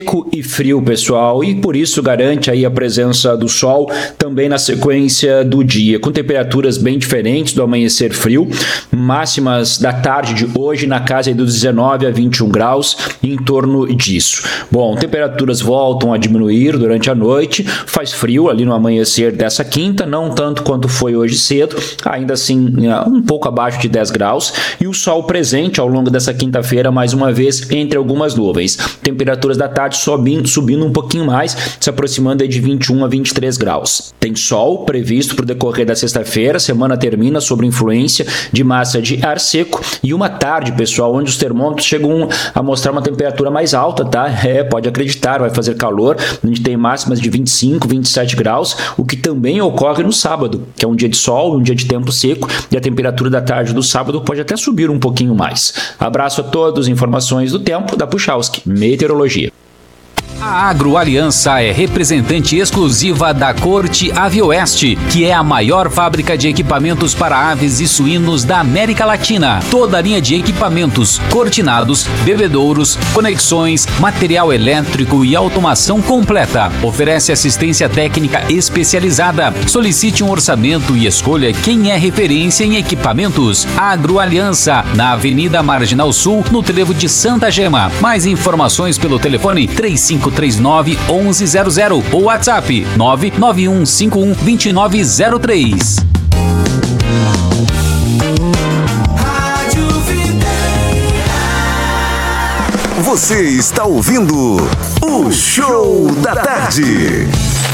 e frio, pessoal, e por isso garante aí a presença do sol também na sequência do dia, com temperaturas bem diferentes do amanhecer frio, máximas da tarde de hoje na casa dos 19 a 21 graus, em torno disso. Bom, temperaturas voltam a diminuir durante a noite, faz frio ali no amanhecer dessa quinta, não tanto quanto foi hoje cedo, ainda assim um pouco abaixo de 10 graus, e o sol presente ao longo dessa quinta-feira, mais uma vez, entre algumas nuvens. Temperaturas da tarde subindo um pouquinho mais, se aproximando de 21 a 23 graus. Tem sol previsto para o decorrer da sexta-feira, a semana termina sob influência de massa de ar seco e uma tarde, pessoal, onde os termômetros chegam a mostrar uma temperatura mais alta, tá? Pode acreditar, vai fazer calor, a gente tem máximas de 25, 27 graus, o que também ocorre no sábado, que é um dia de sol, um dia de tempo seco, e a temperatura da tarde do sábado pode até subir um pouquinho mais. Abraço a todos, informações do tempo da Puchalski Meteorologia. A Agroaliança é representante exclusiva da Corte Avioeste, que é a maior fábrica de equipamentos para aves e suínos da América Latina. Toda a linha de equipamentos, cortinados, bebedouros, conexões, material elétrico e automação completa. Oferece assistência técnica especializada. Solicite um orçamento e escolha quem é referência em equipamentos. Agroaliança, na Avenida Marginal Sul, no trevo de Santa Gema. Mais informações pelo telefone 3539-1100 ou WhatsApp 99151-2903. Você está ouvindo o Show da Tarde.